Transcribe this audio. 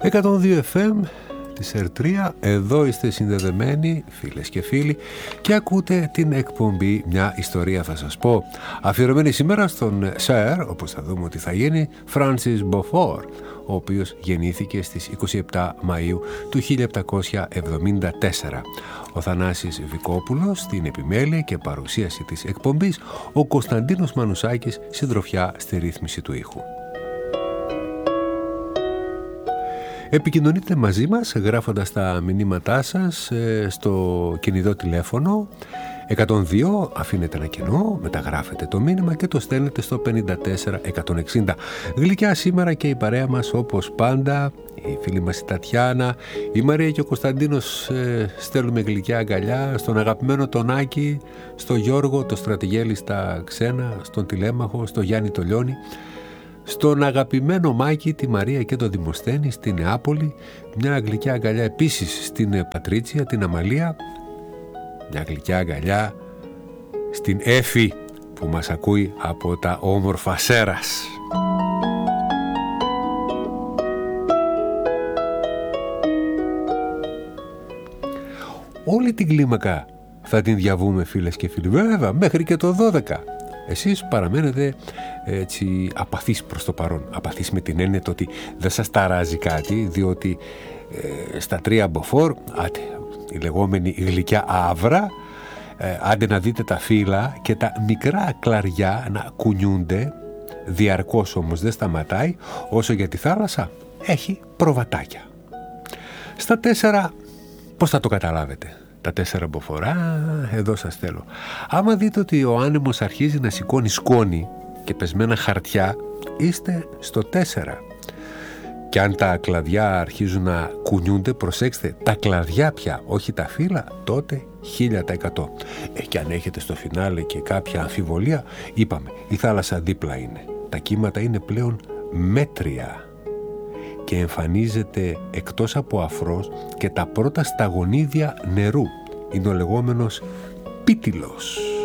102 FM της ΕΡΤΡΙΑ, εδώ είστε συνδεδεμένοι φίλες και φίλοι και ακούτε την εκπομπή «Μια ιστορία θα σας πω», αφιερωμένη σήμερα στον Sir, όπως θα δούμε ότι θα γίνει, Francis Beaufort, ο οποίος γεννήθηκε στις 27 Μαΐου του 1774. Ο Θανάσης Βικόπουλος στην επιμέλεια και παρουσίαση της εκπομπής, ο Κωνσταντίνος Μανουσάκης συντροφιά στη ρύθμιση του ήχου. Επικοινωνείτε μαζί μας γράφοντας τα μηνύματά σας στο κινητό τηλέφωνο 102, αφήνετε ένα κενό, μεταγράφετε το μήνυμα και το στέλνετε στο 54160. Γλυκιά σήμερα και η παρέα μας όπως πάντα, η φίλη μας η Τατιάνα, η Μαρία και ο Κωνσταντίνος στέλνουμε γλυκιά αγκαλιά στον αγαπημένο τον Άκη, στο Γιώργο, το Στρατηγέλη στα Ξένα, στον Τηλέμαχο, στο Γιάννη το Λιώνη, στον αγαπημένο Μάκη, τη Μαρία και το Δημοσθένη στη Νεάπολη, μια γλυκιά αγκαλιά επίσης στην Πατρίτσια, την Αμαλία, μια γλυκιά αγκαλιά στην Έφη που μας ακούει από τα όμορφα Σέρας. Όλη την κλίμακα θα την διαβούμε φίλες και φίλοι, βέβαια μέχρι και το 12. Εσείς παραμένετε έτσι απαθείς προς το παρόν. Απαθείς με την έννοια ότι δεν σας ταράζει κάτι, διότι στα 3 μποφόρ, η λεγόμενη γλυκιά άβρα, άντε να δείτε τα φύλλα και τα μικρά κλαριά να κουνιούνται, διαρκώς όμως δεν σταματάει, όσο για τη θάλασσα έχει προβατάκια. Στα 4, πώς θα το καταλάβετε? Τα 4 μποφόρ, εδώ σας θέλω. Άμα δείτε ότι ο άνεμος αρχίζει να σηκώνει σκόνη και πεσμένα χαρτιά, είστε στο 4. Και αν τα κλαδιά αρχίζουν να κουνιούνται, προσέξτε, τα κλαδιά πια, όχι τα φύλλα, τότε 1000%. Και αν έχετε στο φινάλε και κάποια αμφιβολία, είπαμε, η θάλασσα δίπλα είναι. Τα κύματα είναι πλέον μέτρια και εμφανίζεται εκτός από αφρός και τα πρώτα σταγονίδια νερού. Είναι ο λεγόμενος πίτιλος.